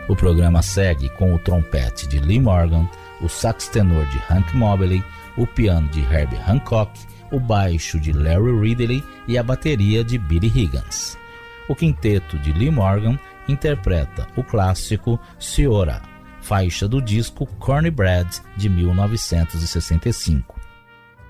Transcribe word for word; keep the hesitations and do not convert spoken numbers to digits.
O programa segue com o trompete de Lee Morgan, o sax tenor de Hank Mobley, o piano de Herbie Hancock, o baixo de Larry Ridley e a bateria de Billy Higgins. O quinteto de Lee Morgan interpreta o clássico Ciora, faixa do disco Cornbread de mil novecentos e sessenta e cinco.